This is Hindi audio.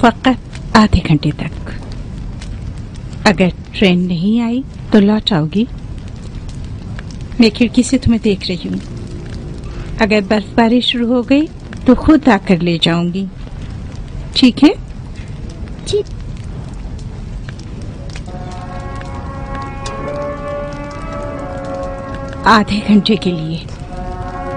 फकत आधे घंटे तक। अगर ट्रेन नहीं आई तो लौट आओगी। मैं खिड़की से तुम्हें देख रही हूँ। अगर बर्फबारी शुरू हो गई तो खुद आकर ले जाऊंगी, ठीक है? जी। आधे घंटे के लिए।